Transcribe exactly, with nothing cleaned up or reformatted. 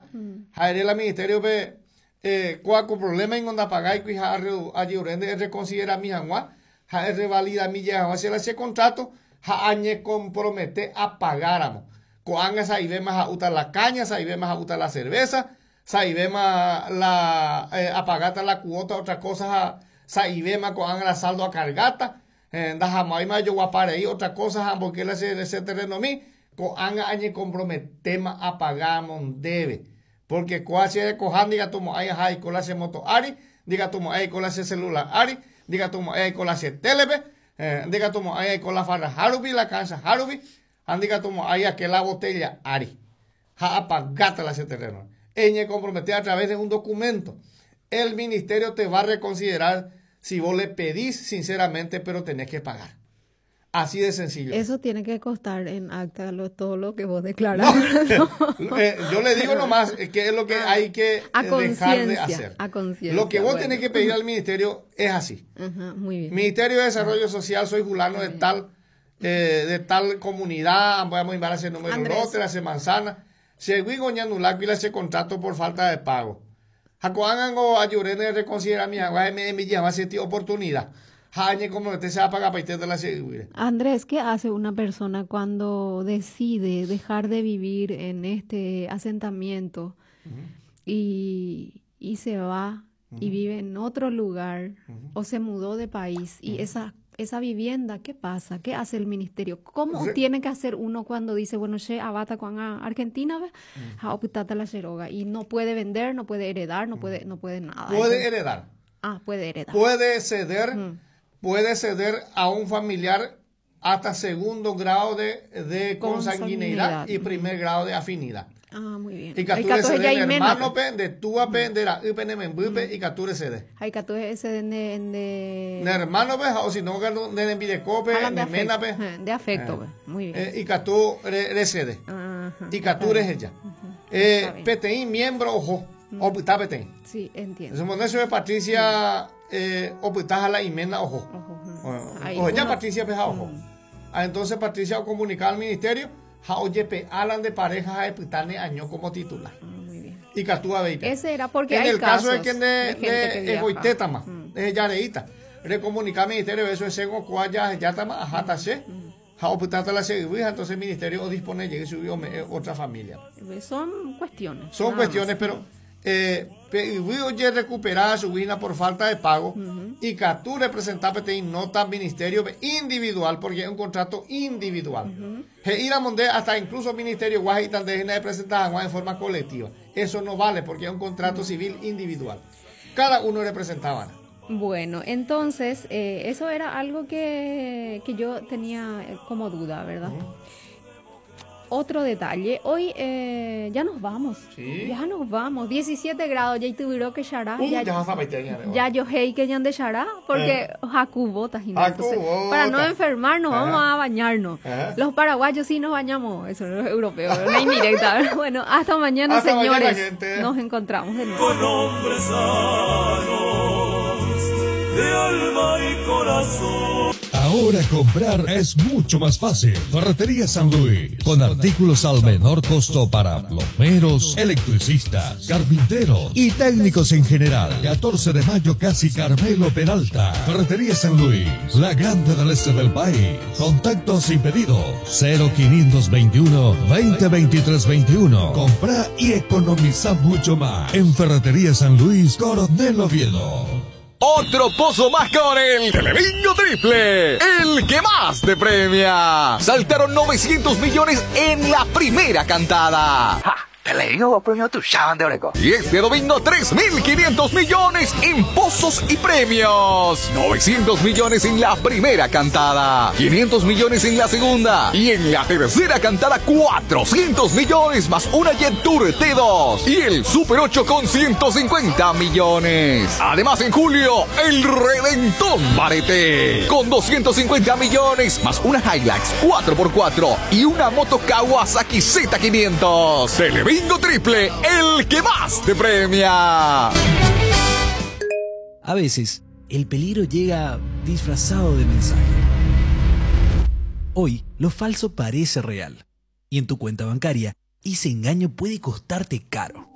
Jaere la ministerio pe eh, cuaco problema en onda pagar y jaare ayurende reconsidera mi jangua, jaere valida mi jangua se la se contrato, jaañe compromete a pagáramos. Coanga saibema a uta la caña, saibema a uta la cerveza, saibema la eh, a pagata la cuota, otra cosa saibema coanga la saldo a cargata. Ndajamaima yo guaparei otra cosa porque la se ese terreno mi con anga añe comprometema a pagamos debe porque cuasi cojan diga tomo ay hay con la se moto ari diga tomo ay con la se celular ari diga tomo ay con la se telebe eh, diga tomo ay con la farra harubi la cancha harubi diga tomo ay que la botella ari ha apagata la ese terreno eñe compromete a través de un documento el ministerio te va a reconsiderar si vos le pedís sinceramente, pero tenés que pagar. Así de sencillo. Eso tiene que constar en acta lo, todo lo que vos declarás. No, no. Eh, yo le digo nomás que es lo que hay que a dejar de hacer. A lo que vos bueno. tenés que pedir al ministerio es así. Uh-huh, muy bien. Ministerio de Desarrollo Social, soy fulano de tal, eh, de tal comunidad, vamos a invar ese número lote, hace manzana. Se guigoñanulaco y le hace contrato por falta de pago. Jacoango ayurene reconsidera mi agua me me llama esta oportunidad. Jañe como te se apaga para de la seguridad. Andrés, ¿qué hace una persona cuando decide dejar de vivir en este asentamiento uh-huh. y, y se va uh-huh. y vive en otro lugar uh-huh. o se mudó de país y uh-huh. esa esa vivienda, ¿qué pasa? ¿Qué hace el ministerio? ¿Cómo Re tiene que hacer uno cuando dice, bueno, che, abata con Argentina, a optata la cheroga y no puede vender, no puede heredar, no puede, no puede nada? Puede heredar. Ah, puede heredar. Puede ceder, mm. puede ceder a un familiar hasta segundo grado de, de consanguinidad, consanguinidad y primer mm. grado de afinidad. Ah, muy bien. Y capture cede el hermano pe, de tu ape, de la upene membupe y capture cede. Hay capture cede de de hermano pe, o si no de envidecope, de mena pe. De afecto, eh, muy bien. Eh, y capture cede. Y capture es ella. Eh, peteín miembro ojo, o puta peteín. Sí, entiendo. Eso es de Patricia eh o puta la imena ojo. Ojo, ya Patricia pe ojo. Entonces Patricia comunica al ministerio Oye, Alan de pareja de Pitane año como titular. Muy bien. Y Catúa Beita. Ese era porque en hay el caso de que de, de, de Egoitetama, de Yareita, recomunicar al ministerio eso es Sego Cuaya, Yatama, Ajatase, Jao Pitata la Seguija, entonces el ministerio dispone y subió otra familia. Son cuestiones. Son cuestiones, más. pero. Eh, oye recuperar su vina por falta de pago uh-huh. y que tú representas nota ministerio individual porque es un contrato individual uh-huh. ir a monde hasta incluso ministerio guajitan de de presentar en forma colectiva, eso no vale porque es un contrato uh-huh. civil individual, cada uno representaba. Bueno, entonces eh, eso era algo que, que yo tenía como duda, ¿verdad? Uh-huh. Otro detalle, hoy eh, ya nos vamos, ¿Sí? ya nos vamos, diecisiete grados, ya tuvieron que Shará, uh, ya, ya, ya yo hey que ya de Shará, porque eh. Jacubota, entonces, para no enfermarnos, uh-huh. vamos a bañarnos. Uh-huh. Los paraguayos sí nos bañamos, eso los europeos, una indirecta. Bueno, hasta mañana, hasta señores, mañana, nos encontramos de nuevo. Con hombres sanos, de alma y corazón. Ahora comprar es mucho más fácil. Ferretería San Luis, con artículos al menor costo para plomeros, electricistas, carpinteros y técnicos en general. catorce de mayo, casi Carmelo Peralta. Ferretería San Luis, la grande del este del país. Contactos y pedidos cero quinientos veintiuno, veinte veintitrés veintiuno. Compra y economiza mucho más en Ferretería San Luis, Coronel Oviedo. Otro pozo más con el Telebingo Triple, el que más te premia. Saltaron novecientos millones en la primera cantada. ¡Ja! Y este domingo tres mil quinientos millones en pozos y premios. novecientos millones en la primera cantada, quinientos millones en la segunda y en la tercera cantada cuatrocientos millones más una Jet Tour T dos y el Super ocho con ciento cincuenta millones. Además en julio el Redentón Barete con doscientos cincuenta millones más una Hilux cuatro por cuatro y una moto Kawasaki Z quinientos. Televisión Bingo Triple, el que más te premia. A veces, el peligro llega disfrazado de mensaje. Hoy, lo falso parece real. Y en tu cuenta bancaria, ese engaño puede costarte caro.